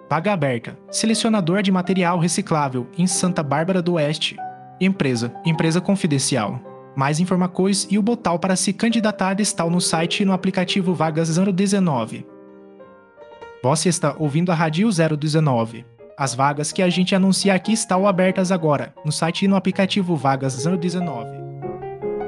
Vaga aberta. Selecionador de material reciclável em Santa Bárbara do Oeste. Empresa confidencial. Mais informações e o botão para se candidatar está no site e no aplicativo Vagas 019. Você está ouvindo a Rádio 019. As vagas que a gente anuncia aqui estão abertas agora, no site e no aplicativo Vagas 019.